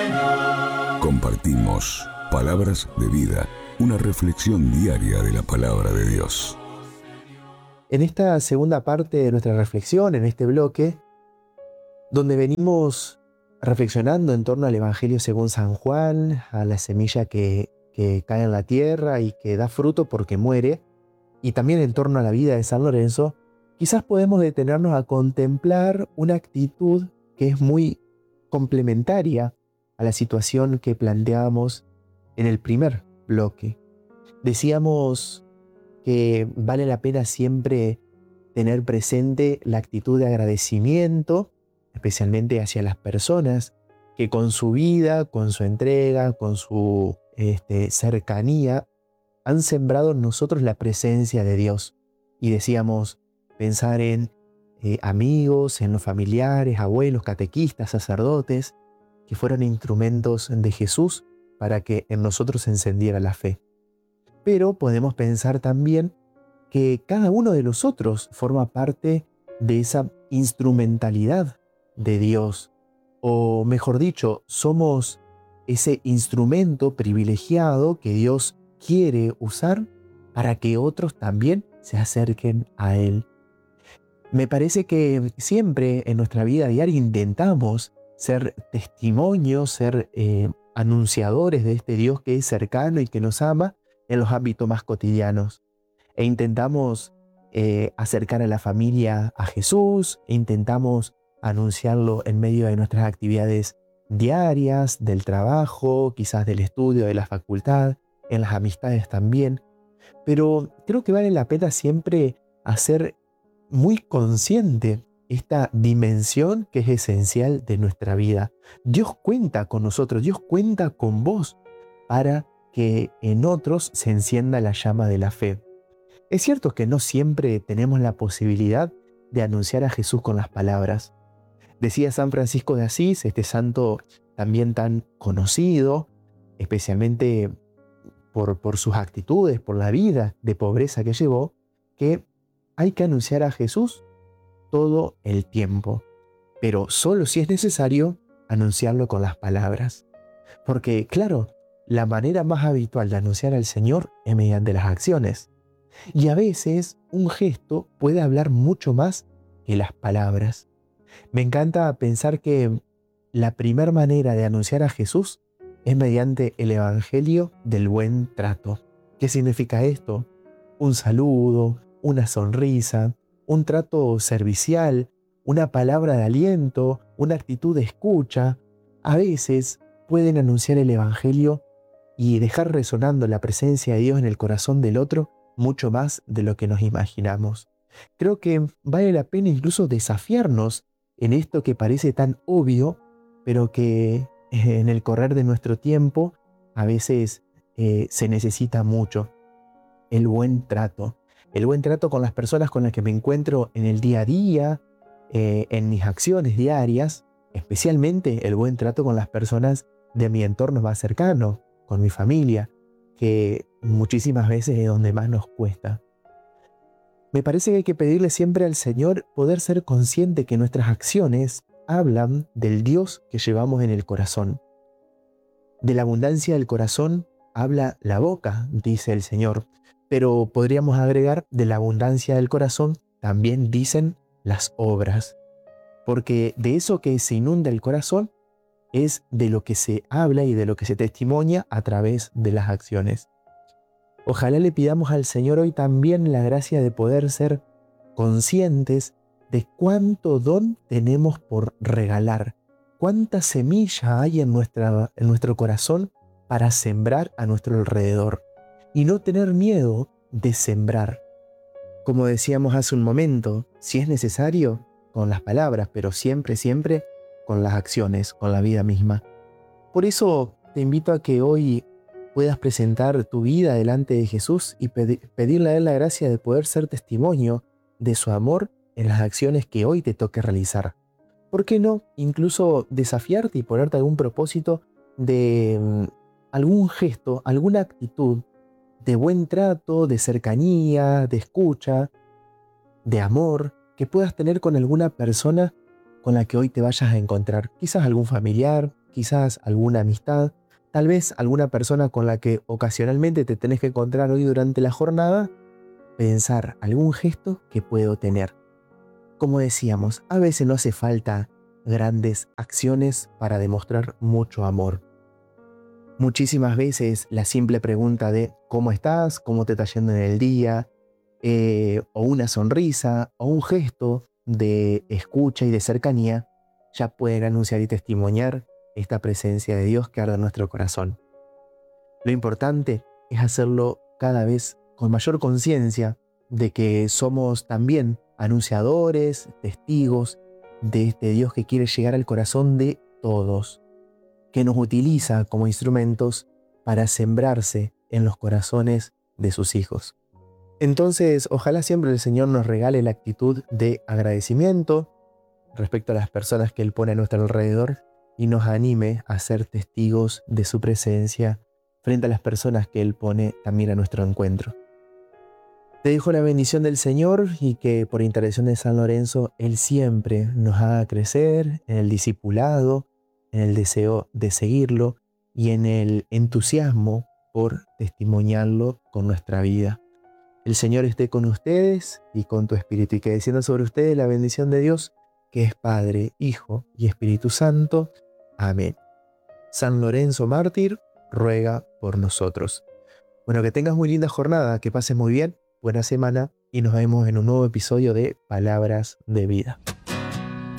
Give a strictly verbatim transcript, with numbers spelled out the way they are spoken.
Compartimos palabras de vida, una reflexión diaria de la palabra de Dios. En esta segunda parte de nuestra reflexión, en este bloque, donde venimos reflexionando en torno al Evangelio según San Juan, a la semilla que, que cae en la tierra y que da fruto porque muere, y también en torno a la vida de San Lorenzo, quizás podemos detenernos a contemplar una actitud que es muy complementaria a la situación que planteábamos en el primer bloque. Decíamos que vale la pena siempre tener presente la actitud de agradecimiento, especialmente hacia las personas que con su vida, con su entrega, con su este, cercanía, han sembrado en nosotros la presencia de Dios. Y decíamos, pensar en eh, amigos, en los familiares, abuelos, catequistas, sacerdotes, que fueron instrumentos de Jesús para que en nosotros se encendiera la fe. Pero podemos pensar también que cada uno de nosotros forma parte de esa instrumentalidad de Dios. O mejor dicho, somos ese instrumento privilegiado que Dios quiere usar para que otros también se acerquen a Él. Me parece que siempre en nuestra vida diaria intentamos ser testimonios, ser eh, anunciadores de este Dios que es cercano y que nos ama en los ámbitos más cotidianos. E intentamos eh, acercar a la familia a Jesús, e intentamos anunciarlo en medio de nuestras actividades diarias, del trabajo, quizás del estudio, de la facultad, en las amistades también. Pero creo que vale la pena siempre hacer muy consciente esta dimensión que es esencial de nuestra vida. Dios cuenta con nosotros, Dios cuenta con vos para que en otros se encienda la llama de la fe. Es cierto que no siempre tenemos la posibilidad de anunciar a Jesús con las palabras. Decía San Francisco de Asís, este santo también tan conocido, especialmente por, por sus actitudes, por la vida de pobreza que llevó, que hay que anunciar a Jesús todo el tiempo, pero solo si es necesario anunciarlo con las palabras. Porque, claro, la manera más habitual de anunciar al Señor es mediante las acciones. Y a veces un gesto puede hablar mucho más que las palabras. Me encanta pensar que la primera manera de anunciar a Jesús es mediante el Evangelio del buen trato. ¿Qué significa esto? Un saludo, una sonrisa, un trato servicial, una palabra de aliento, una actitud de escucha. A veces pueden anunciar el Evangelio y dejar resonando la presencia de Dios en el corazón del otro mucho más de lo que nos imaginamos. Creo que vale la pena incluso desafiarnos en esto que parece tan obvio, pero que en el correr de nuestro tiempo a veces eh, se necesita mucho. El buen trato. El buen trato con las personas con las que me encuentro en el día a día, eh, en mis acciones diarias, especialmente el buen trato con las personas de mi entorno más cercano, con mi familia, que muchísimas veces es donde más nos cuesta. Me parece que hay que pedirle siempre al Señor poder ser consciente que nuestras acciones hablan del Dios que llevamos en el corazón. De la abundancia del corazón habla la boca, dice el Señor, pero podríamos agregar de la abundancia del corazón también dicen las obras, porque de eso que se inunda el corazón es de lo que se habla y de lo que se testimonia a través de las acciones. Ojalá le pidamos al Señor hoy también la gracia de poder ser conscientes de cuánto don tenemos por regalar, cuánta semilla hay en, nuestra, en nuestro corazón para sembrar a nuestro alrededor y no tener miedo de sembrar. Como decíamos hace un momento, si es necesario, con las palabras, pero siempre, siempre con las acciones, con la vida misma. Por eso te invito a que hoy puedas presentar tu vida delante de Jesús y pedi- pedirle a Él la gracia de poder ser testimonio de su amor en las acciones que hoy te toque realizar. ¿Por qué no incluso desafiarte y ponerte algún propósito de mm, algún gesto, alguna actitud de buen trato, de cercanía, de escucha, de amor que puedas tener con alguna persona con la que hoy te vayas a encontrar? Quizás algún familiar, quizás alguna amistad, tal vez alguna persona con la que ocasionalmente te tenés que encontrar hoy durante la jornada, pensar algún gesto que puedo tener. Como decíamos, a veces no hace falta grandes acciones para demostrar mucho amor. Muchísimas veces la simple pregunta de ¿cómo estás? ¿Cómo te está yendo en el día? Eh, o una sonrisa o un gesto de escucha y de cercanía ya pueden anunciar y testimoniar esta presencia de Dios que arde en nuestro corazón. Lo importante es hacerlo cada vez con mayor conciencia de que somos también anunciadores, testigos de este Dios que quiere llegar al corazón de todos, que nos utiliza como instrumentos para sembrarse en los corazones de sus hijos. Entonces, ojalá siempre el Señor nos regale la actitud de agradecimiento respecto a las personas que Él pone a nuestro alrededor y nos anime a ser testigos de su presencia frente a las personas que Él pone también a nuestro encuentro. Te dejo la bendición del Señor y que por intercesión de San Lorenzo Él siempre nos haga crecer en el discipulado, en el deseo de seguirlo y en el entusiasmo por testimoniarlo con nuestra vida. El Señor esté con ustedes y con tu espíritu, y que descienda sobre ustedes la bendición de Dios, que es Padre, Hijo y Espíritu Santo. Amén. San Lorenzo Mártir, ruega por nosotros. Bueno, que tengas muy linda jornada, que pases muy bien, buena semana y nos vemos en un nuevo episodio de Palabras de Vida.